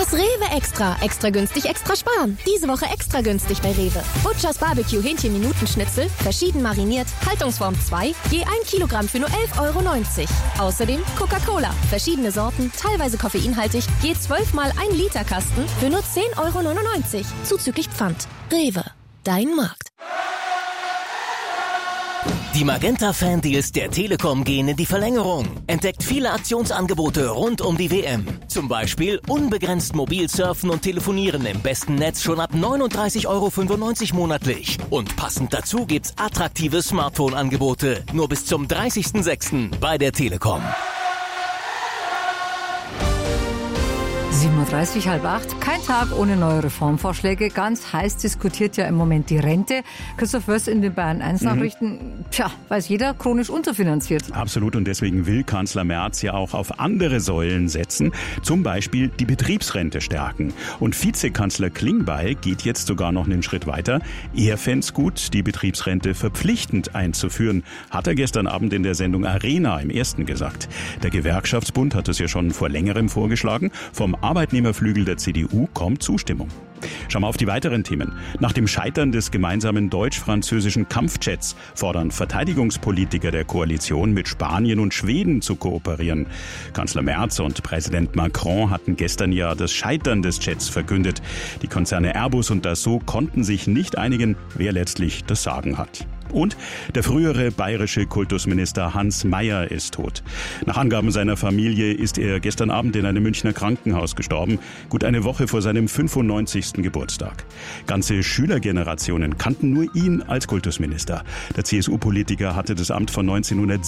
Das Rewe Extra. Extra günstig, extra sparen. Diese Woche extra günstig bei Rewe. Butchers Barbecue Hähnchen-Minutenschnitzel, verschieden mariniert, Haltungsform 2, je 1 Kilogramm für nur 11,90 €. Außerdem Coca-Cola, verschiedene Sorten, teilweise koffeinhaltig, je 12 mal 1 Liter Kasten für nur 10,99 €. Zuzüglich Pfand. Rewe. Dein Markt. Die Magenta-Fan-Deals der Telekom gehen in die Verlängerung. Entdeckt viele Aktionsangebote rund um die WM. Zum Beispiel unbegrenzt mobil surfen und telefonieren im besten Netz schon ab 39,95 € monatlich. Und passend dazu gibt's attraktive Smartphone-Angebote. Nur bis zum 30.06. bei der Telekom. 7:30 Uhr, 7:30, kein Tag ohne neue Reformvorschläge. Ganz heiß diskutiert ja im Moment die Rente. Christoph Wörs in den Bayern 1 Nachrichten. Weiß jeder, chronisch unterfinanziert. Absolut, und deswegen will Kanzler Merz ja auch auf andere Säulen setzen. Zum Beispiel die Betriebsrente stärken. Und Vizekanzler Klingbeil geht jetzt sogar noch einen Schritt weiter. Er fände es gut, die Betriebsrente verpflichtend einzuführen, hat er gestern Abend in der Sendung Arena im Ersten gesagt. Der Gewerkschaftsbund hat es ja schon vor längerem vorgeschlagen. Vom Arbeitnehmerflügel der CDU kommt Zustimmung. Schauen wir auf die weiteren Themen. Nach dem Scheitern des gemeinsamen deutsch-französischen Kampfjets fordern Verteidigungspolitiker der Koalition, mit Spanien und Schweden zu kooperieren. Kanzler Merz und Präsident Macron hatten gestern ja das Scheitern des Jets verkündet. Die Konzerne Airbus und Dassault konnten sich nicht einigen, wer letztlich das Sagen hat. Und der frühere bayerische Kultusminister Hans Mayer ist tot. Nach Angaben seiner Familie ist er gestern Abend in einem Münchner Krankenhaus gestorben, gut eine Woche vor seinem 95. Geburtstag. Ganze Schülergenerationen kannten nur ihn als Kultusminister. Der CSU-Politiker hatte das Amt von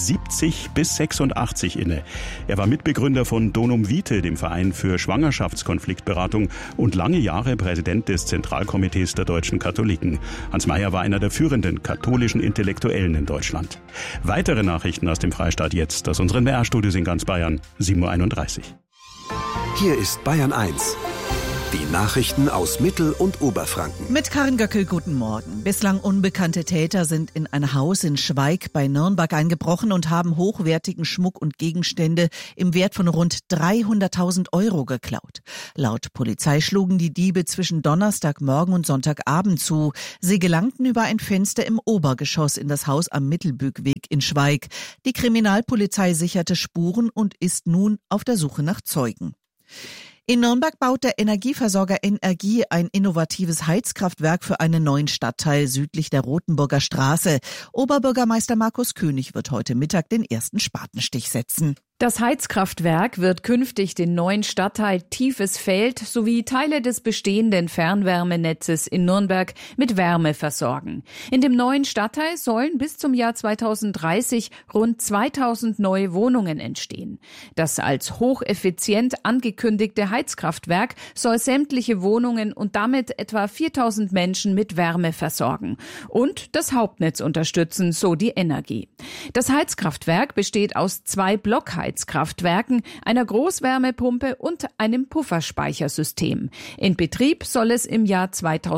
1970 bis 86 inne. Er war Mitbegründer von Donum Vitae, dem Verein für Schwangerschaftskonfliktberatung, und lange Jahre Präsident des Zentralkomitees der deutschen Katholiken. Hans Mayer war einer der führenden katholischen Intellektuellen in Deutschland. Weitere Nachrichten aus dem Freistaat jetzt aus unseren WR-Studios in ganz Bayern, 7:31 Uhr. Hier ist Bayern 1. Die Nachrichten aus Mittel- und Oberfranken. Mit Karin Göckel, guten Morgen. Bislang unbekannte Täter sind in ein Haus in Schweig bei Nürnberg eingebrochen und haben hochwertigen Schmuck und Gegenstände im Wert von rund 300.000 € geklaut. Laut Polizei schlugen die Diebe zwischen Donnerstagmorgen und Sonntagabend zu. Sie gelangten über ein Fenster im Obergeschoss in das Haus am Mittelbückweg in Schweig. Die Kriminalpolizei sicherte Spuren und ist nun auf der Suche nach Zeugen. In Nürnberg baut der Energieversorger Energie ein innovatives Heizkraftwerk für einen neuen Stadtteil südlich der Rothenburger Straße. Oberbürgermeister Markus König wird heute Mittag den ersten Spatenstich setzen. Das Heizkraftwerk wird künftig den neuen Stadtteil Tiefes Feld sowie Teile des bestehenden Fernwärmenetzes in Nürnberg mit Wärme versorgen. In dem neuen Stadtteil sollen bis zum Jahr 2030 rund 2000 neue Wohnungen entstehen. Das als hocheffizient angekündigte Heizkraftwerk soll sämtliche Wohnungen und damit etwa 4000 Menschen mit Wärme versorgen und das Hauptnetz unterstützen, so die Energie. Das Heizkraftwerk besteht aus 2 Blockheizkraftwerken, einer Großwärmepumpe und einem Pufferspeichersystem. In Betrieb soll es im Jahr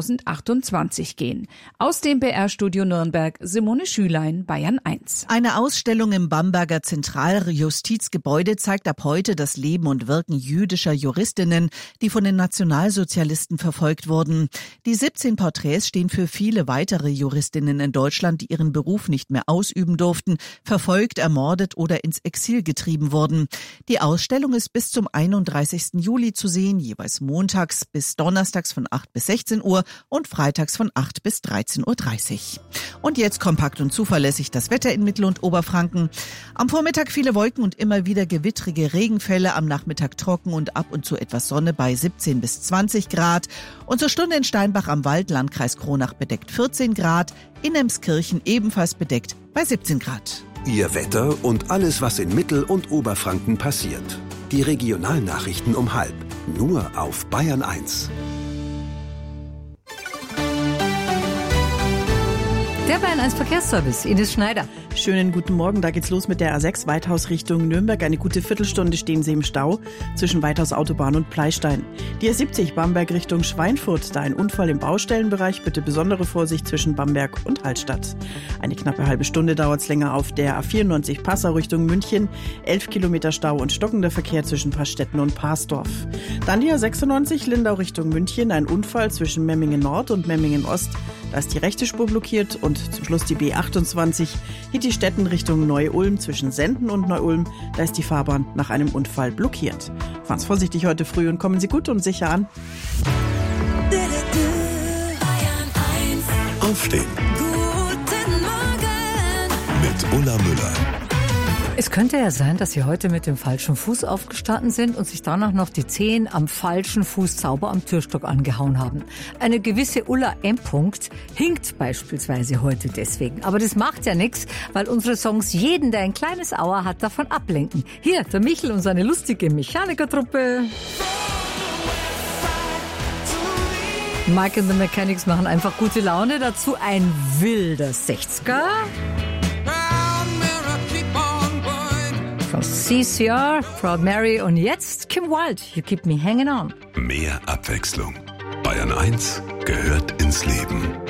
2028 gehen. Aus dem BR-Studio Nürnberg, Simone Schülein, Bayern 1. Eine Ausstellung im Bamberger Zentraljustizgebäude zeigt ab heute das Leben und Wirken jüdischer Juristinnen, die von den Nationalsozialisten verfolgt wurden. Die 17 Porträts stehen für viele weitere Juristinnen in Deutschland, die ihren Beruf nicht mehr ausüben durften, verfolgt, ermordet oder ins Exil getrieben wurden. Die Ausstellung ist bis zum 31. Juli zu sehen, jeweils montags bis donnerstags von 8 bis 16 Uhr und freitags von 8 bis 13:30 Uhr. Und jetzt kompakt und zuverlässig das Wetter in Mittel- und Oberfranken. Am Vormittag viele Wolken und immer wieder gewittrige Regenfälle, am Nachmittag trocken und ab und zu etwas Sonne bei 17 bis 20 Grad. Und zur Stunde in Steinbach am Wald, Landkreis Kronach, bedeckt 14 Grad, in Emskirchen ebenfalls bedeckt bei 17 Grad. Ihr Wetter und alles, was in Mittel- und Oberfranken passiert. Die Regionalnachrichten um 12:30. Nur auf Bayern 1. Der Bayern 1 Verkehrsservice, Ines Schneider. Schönen guten Morgen, da geht's los mit der A6 Weithaus Richtung Nürnberg. Eine gute Viertelstunde stehen Sie im Stau zwischen Weithaus Autobahn und Pleistein. Die A70 Bamberg Richtung Schweinfurt, da ein Unfall im Baustellenbereich, bitte besondere Vorsicht zwischen Bamberg und Hallstatt. Eine knappe halbe Stunde dauert's länger auf der A94 Passau Richtung München, 11 Kilometer Stau und stockender Verkehr zwischen Pastetten und Parsdorf. Dann die A96 Lindau Richtung München, ein Unfall zwischen Memmingen Nord und Memmingen Ost, da ist die rechte Spur blockiert und zum Schluss die B28 Hittstetten Richtung Neu-Ulm zwischen Senden und Neu-Ulm. Da ist die Fahrbahn nach einem Unfall blockiert. Fahren Sie vorsichtig heute früh und kommen Sie gut und sicher an. Aufstehen. Guten Morgen. Mit Ulla Müller. Es könnte ja sein, dass Sie heute mit dem falschen Fuß aufgestanden sind und sich danach noch die Zehen am falschen Fuß sauber am Türstock angehauen haben. Eine gewisse Ulla M. hinkt beispielsweise heute deswegen. Aber das macht ja nichts, weil unsere Songs jeden, der ein kleines Auer hat, davon ablenken. Hier, der Michel und seine lustige Mechanikertruppe. Mike and the Mechanics machen einfach gute Laune. Dazu ein wilder 60er. Von CCR, Proud Mary und jetzt Kim Wilde, You Keep Me Hanging On. Mehr Abwechslung. Bayern 1 gehört ins Leben.